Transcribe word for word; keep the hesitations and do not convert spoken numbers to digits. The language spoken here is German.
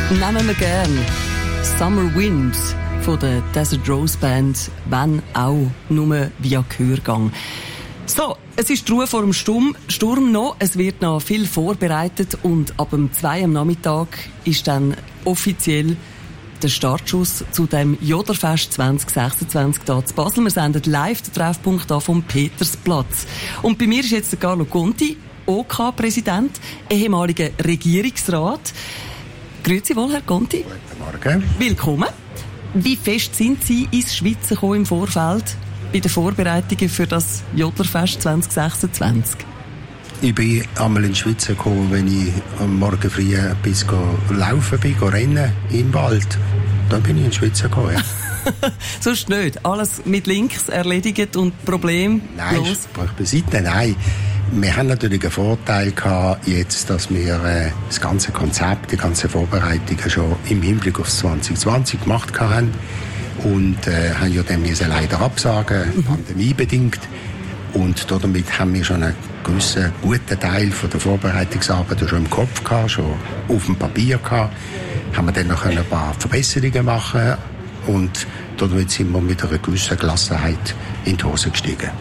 Nehmen wir gern Summer Wind von der Desert Rose Band, wenn auch nur via Gehörgang. So, es ist die Ruhe vor dem Sturm, Sturm noch. Es wird noch viel vorbereitet und ab dem zwei am Nachmittag ist dann offiziell der Startschuss zu dem Jodlerfest zwanzig sechsundzwanzig hier zu Basel. Wir senden live den Treffpunkt an vom Petersplatz. Und bei mir ist jetzt der Carlo Conti, O K-Präsident, ehemaliger Regierungsrat. Grüezi wohl, Herr Conti. Guten Morgen. Willkommen. Wie fest sind Sie ins Schweizen gekommen im Vorfeld bei den Vorbereitungen für das Jodlerfest zwanzig sechsundzwanzig? Ich bin einmal in die Schweiz gekommen, wenn ich am Morgen früh bis laufen bin, rennen im Wald. Dann bin ich in die Schweiz gekommen, ja. Sonst nicht? Alles mit links erledigt und Problem Nein, los? Nein, beiseite, nein. Wir haben natürlich einen Vorteil gehabt, jetzt, dass wir äh, das ganze Konzept, die ganze Vorbereitungen schon im Hinblick auf zwanzig zwanzig gemacht haben und äh, haben ja dann müssen leider absagen, mhm. pandemiebedingt. Und damit haben wir schon einen gewissen guten Teil von der Vorbereitungsarbeit schon im Kopf gehabt, schon auf dem Papier gehabt. Haben wir dann noch ein paar Verbesserungen machen und damit sind wir mit einer gewissen Gelassenheit in die Hose gestiegen.